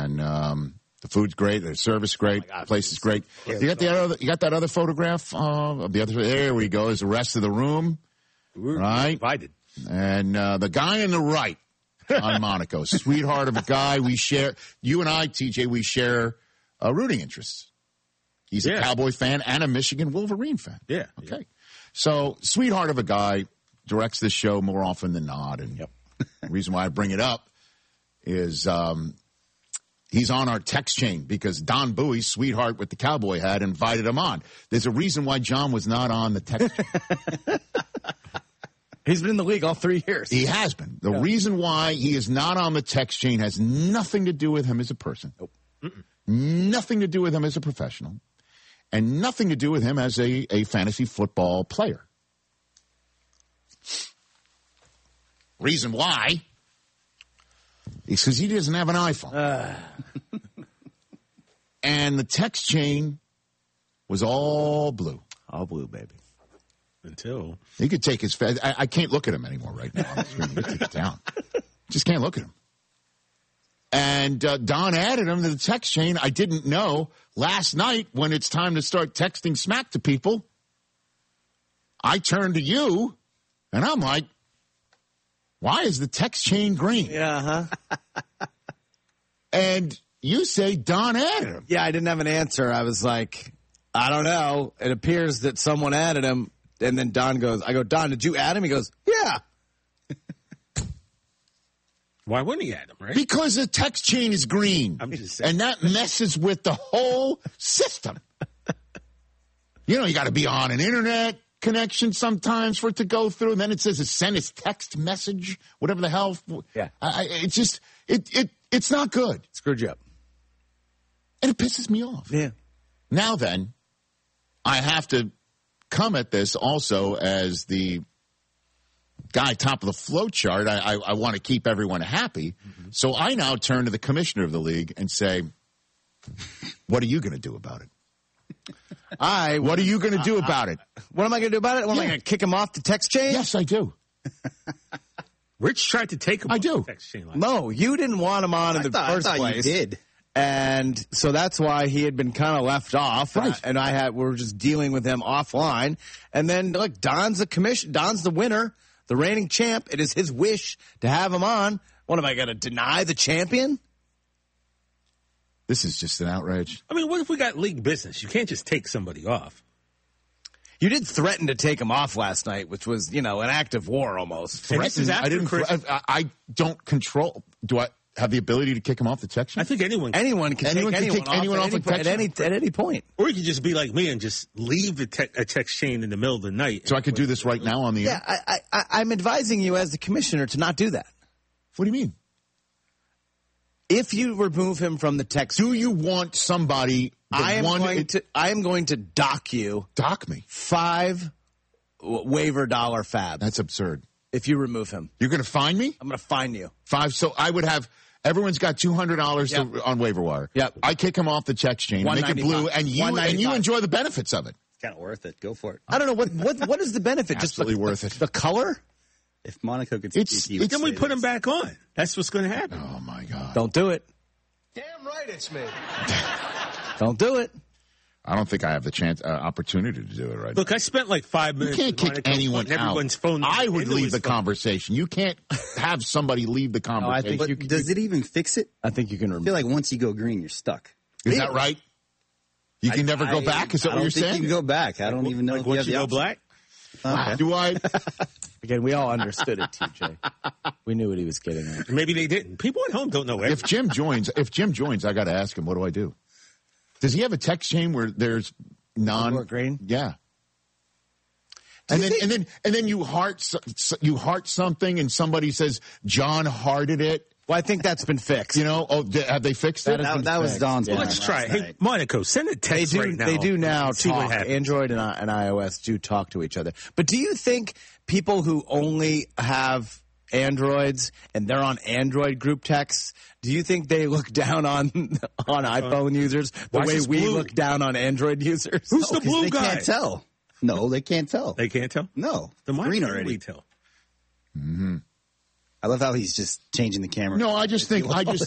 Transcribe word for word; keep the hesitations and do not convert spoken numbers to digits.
And um, the food's great. The service great. Oh God, the place is great. You got the other. You got that other photograph uh, of the other. There we go. Is the rest of the room, We're right? Divided. And uh, the guy on the right, on Monaco, sweetheart of a guy. We share. You and I, T J, we share uh, rooting interests. He's a Yeah. Cowboy fan and a Michigan Wolverine fan. Yeah. Okay. Yeah. So, sweetheart of a guy directs this show more often than not. And Yep. the reason why I bring it up is um, he's on our text chain because Don Bowie, sweetheart with the cowboy hat, invited him on. There's a reason why John was not on the text chain. He's been in the league all three years. He has been. The Yeah. reason why he is not on the text chain has nothing to do with him as a person. Nope. Nothing to do with him as a professional. And nothing to do with him as a, a fantasy football player. Reason why is because he doesn't have an iPhone. Uh. And the text chain was all blue. All blue, baby. Until. He could take his fa- I, I can't look at him anymore right now on the screen. You take it down. Just can't look at him. And uh, Don added him to the text chain. I didn't know last night when it's time to start texting smack to people. I turned to you, and I'm like, why is the text chain green? Yeah, huh? And you say Don added him. Yeah, I didn't have an answer. I was like, I don't know. It appears that someone added him. And then Don goes, I go, Don, did you add him? He goes, yeah. Why wouldn't he add him, right? Because the text chain is green. I'm just saying. And that messes with the whole system. You know, you got to be on an internet connection sometimes for it to go through. And then it says to send his text message, whatever the hell. Yeah. I, I, it's just, it, it, it's not good. Screwed you up. And it pisses me off. Yeah. Now then, I have to come at this also as the guy top of the flow chart. I, I, I want to keep everyone happy. Mm-hmm. So I now turn to the commissioner of the league and say, what are you going to do about it? I. What are you going to do about it? What am I going to do about it? What Yeah. am I going to kick him off the text chain? Yes, I do. Rich tried to take him I off do. the text chain line. No, you didn't want him on in I the thought, first I thought place. you did. And so that's why he had been kind of left off. Right. And I, and I had, we were just dealing with him offline. And then, look, Don's the commission, Don's the winner, the reigning champ. It is his wish to have him on. What am I going to deny the champion? This is just an outrage. I mean, what if we got league business? You can't just take somebody off. You did threaten to take him off last night, which was, you know, an act of war almost. And this is Threaten- I after didn't. Chris- I, I don't control. Do I have the ability to kick him off the text chain? I think anyone can. Anyone can Anyone take can anyone kick off, anyone at, off any, a po- at, text any, chain. at any point. Or you could just be like me and just leave the te- a text chain in the middle of the night. So I could do this right now on the Yeah, air? I, I, I'm advising you as the commissioner to not do that. What do you mean? If you remove him from the text, Do you want somebody the I am one going to I am going to dock you dock me? five w- waiver dollar fab That's absurd. if you remove him. You're going to fine me? I'm going to fine you. Five. So I would have, everyone's got two hundred dollars Yep. to, on waiver wire. Yep. I kick him off the text chain, make it blue, and you and you one ninety-five. enjoy the benefits of it. It's kind of worth it. Go for it. I don't know what what what is the benefit? Absolutely Just the, worth it. The color? If Monaco could It's- speak, he it's- would Then we say put him this. back on. That's what's going to happen. Oh, my God. Don't do it. Damn right it's me. Don't do it. I don't think I have the chance, uh, opportunity to do it right Look, I spent like five now. You minutes. can't with kick Monaco anyone putting out. everyone's phone I would into leave his the phone. conversation. You can't have somebody leave the I conversation. think But you can- does it even fix it? I think you can I remove. feel like once you go green, you're stuck. Is that right? You can I- never go I- back? Is that I what don't you're think saying? You can go back. I don't even know Like if you once have you the go option. black. Okay. Do I? Again, we all understood it, T J. We knew what he was getting at. Maybe they didn't. People at home don't know If everything. Jim joins, if Jim joins, I got to ask him, what do I do? Does he have a text chain where there's non More green? Yeah. And you then, think- and then, and then you heart, s- you heart something, and somebody says John hearted it. Well, I think that's been fixed. You know, oh, d- have they fixed That it? is- That, that was Thanks. Don's Yeah. plan Let's try it. last Hey, night. Monaco, send a They text do. right now. They do now See what talk. happens. Android and, I- and iOS do talk to each other. But do you think people who only have Androids and they're on Android group texts, do you think they look down on on iPhone users the why is way this we blue? look down on Android users? Who's No, the 'cause blue they guy? can't tell. No, they can't tell. They can't tell. No, Then why green can't already. we tell? I love how he's just changing the camera. No, I just think I just